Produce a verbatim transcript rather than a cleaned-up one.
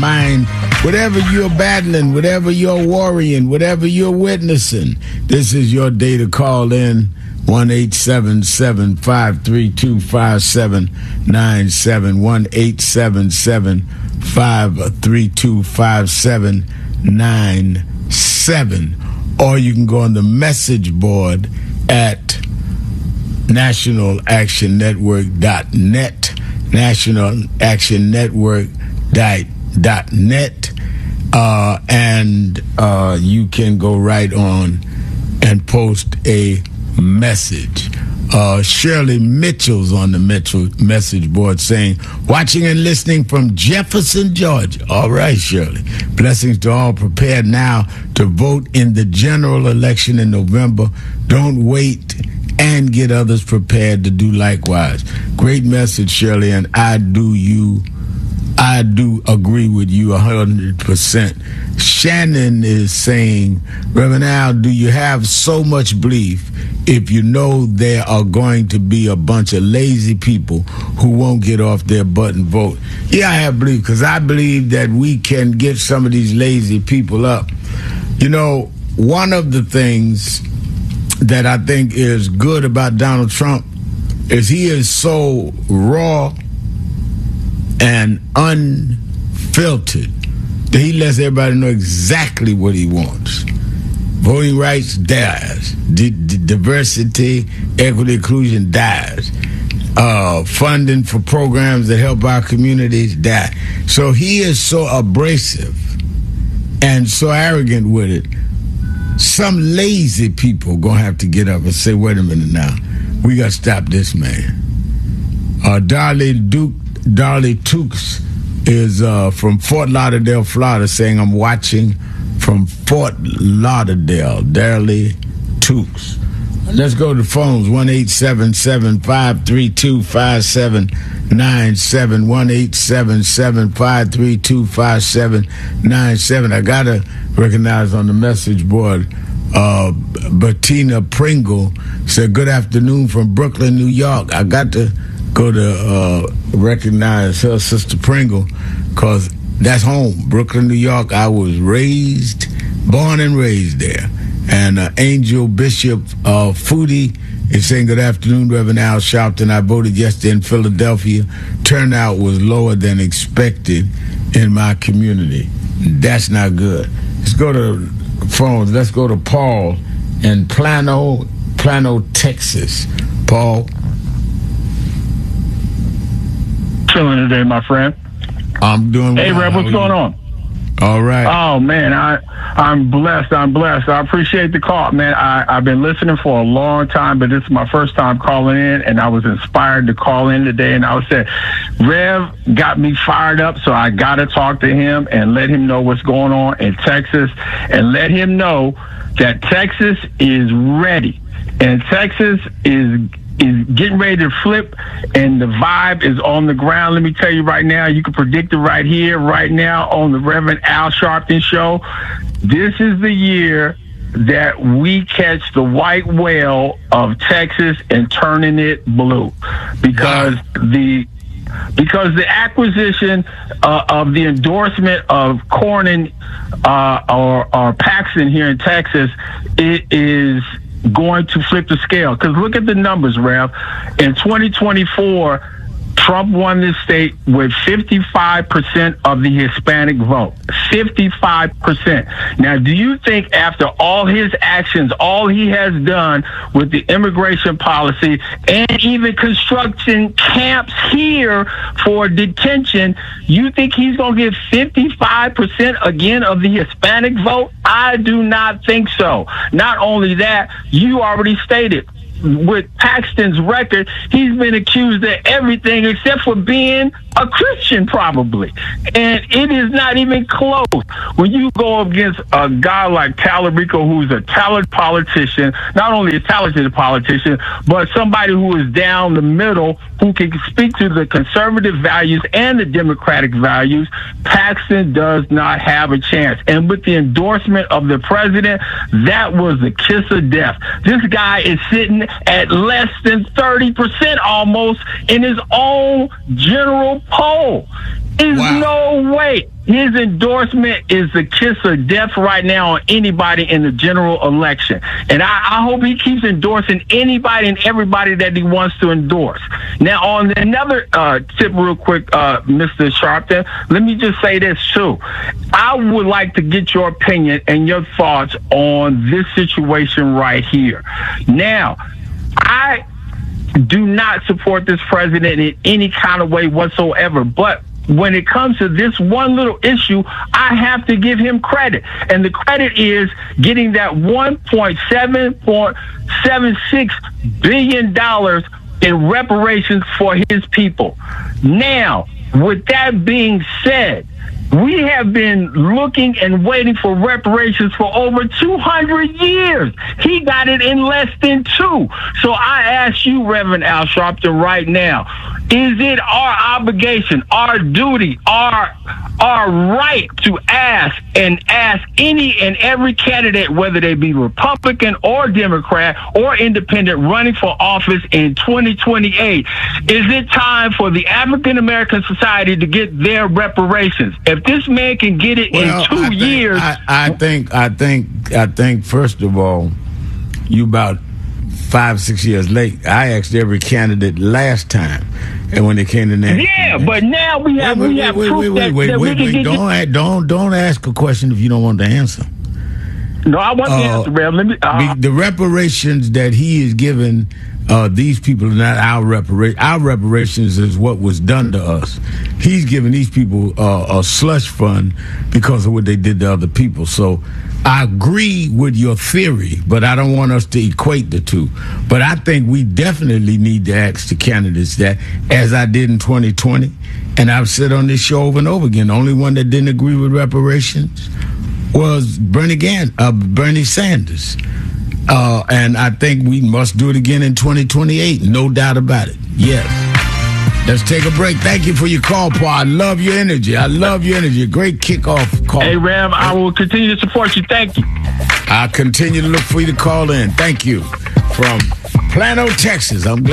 mind, whatever you're battling, whatever you're worrying, whatever you're witnessing, this is your day to call in. one eight seven seven, five three two, five seven nine seven, one eight seven seven, five three two, five seven nine seven. Or you can go on the message board at national action network dot net, national action network dot net, uh, and uh, you can go right on and post a message. Uh, Shirley Mitchell's on the Mitchell message board saying, watching and listening from Jefferson, Georgia. All right, Shirley. Blessings to all prepared now to vote in the general election in November. Don't wait and get others prepared to do likewise. Great message, Shirley, and I do you, I do agree with you one hundred percent. Shannon is saying, Reverend Al, do you have so much belief if you know there are going to be a bunch of lazy people who won't get off their butt and vote? Yeah, I have belief, because I believe that we can get some of these lazy people up. You know, one of the things that I think is good about Donald Trump is he is so raw and unfiltered that he lets everybody know exactly what he wants. Voting rights dies. D- d- diversity, equity, inclusion dies. Uh, funding for programs that help our communities die. So he is so abrasive and so arrogant with it. Some lazy people gonna have to get up and say, wait a minute now, we gotta stop this man. Uh, Darley Duke, Darley Tukes is uh, from Fort Lauderdale, Florida, saying, I'm watching from Fort Lauderdale. Darley Tukes. Let's go to the phones. one eight seven seven, five three two, five seven nine seven, one eight seven seven, five three two, five seven nine seven. I got to recognize on the message board, uh, Bettina Pringle said, good afternoon from Brooklyn, New York. I got to go to uh, recognize her, Sister Pringle, because that's home. Brooklyn, New York. I was raised, born and raised there. And uh, Angel Bishop uh, Foodie is saying, good afternoon, Reverend Al Sharpton. I voted yesterday in Philadelphia. Turnout was lower than expected in my community. That's not good. Let's go to phones. Let's go to Paul in Plano, Plano, Texas. Paul. Feeling today, my friend. I'm doing well. Hey, Rev, what's going on? All right. Oh, man, I, I'm blessed. I'm blessed. I appreciate the call, man. I, I've been listening for a long time, but this is my first time calling in, and I was inspired to call in today. And I was saying, Rev got me fired up, so I got to talk to him and let him know what's going on in Texas, and let him know that Texas is ready. And Texas is is getting ready to flip, and the vibe is on the ground. Let me tell you right now, you can predict it right here, right now on the Reverend Al Sharpton Show. This is the year that we catch the white whale of Texas and turning it blue, because the because the acquisition uh, of the endorsement of Cornyn uh, or, or Paxton here in Texas, it is going to flip the scale. Because look at the numbers, Rev. In twenty twenty-four, Trump won this state with fifty-five percent of the Hispanic vote. fifty-five percent. Now, do you think after all his actions, all he has done with the immigration policy and even construction camps here for detention, you think he's going to get fifty-five percent again of the Hispanic vote? I do not think so. Not only that, you already stated, with Paxton's record, he's been accused of everything except for being a Christian, probably. And it is not even close. When you go against a guy like Talarico, who's a talented politician, not only a talented politician, but somebody who is down the middle, who can speak to the conservative values and the democratic values, Paxton does not have a chance. And with the endorsement of the president, that was the kiss of death. This guy is sitting at less than thirty percent almost in his own general poll. There's Wow. no way. His endorsement is the kiss of death right now on anybody in the general election. And I, I hope he keeps endorsing anybody and everybody that he wants to endorse. Now, on another uh, tip real quick, uh, Mister Sharpton, let me just say this, too. I would like to get your opinion and your thoughts on this situation right here. Now, I do not support this president in any kind of way whatsoever, but when it comes to this one little issue, I have to give him credit. And the credit is getting that one point seven seven six billion dollars in reparations for his people. Now, with that being said, we have been looking and waiting for reparations for over two hundred years. He got it in less than two. So I ask you, Reverend Al Sharpton, right now, is it our obligation, our duty, our our right to ask and ask any and every candidate, whether they be Republican or Democrat or independent, running for office in twenty twenty-eight, is it time for the African American society to get their reparations? If this man can get it Well, in two I think, years, I, I think, I think, I think. First of all, you about five, six years late. I asked every candidate last time, and when they came to name, yeah, but now we have wait, we wait, have wait, proof wait, that, wait, that wait, we wait, can get. don't, This. don't, don't, don't ask a question if you don't want the answer. No, I want the Uh, answer, Rev. Let me. Uh, the, the reparations that he is giving uh, these people are not our reparations. Our reparations is what was done to us. He's giving these people uh, a slush fund because of what they did to other people. So I agree with your theory, but I don't want us to equate the two. But I think we definitely need to ask the candidates that, as I did in twenty twenty, and I've said on this show over and over again, the only one that didn't agree with reparations was Bernie Gan- uh, Bernie Sanders. Uh, and I think we must do it again in twenty twenty-eight. No doubt about it. Yes. Let's take a break. Thank you for your call, Paul. I love your energy. I love your energy. Great kickoff call. hey, Rev, I will continue to support you. Thank you. I'll continue to look for you to call in. Thank you. From Plano, Texas. I'm glad.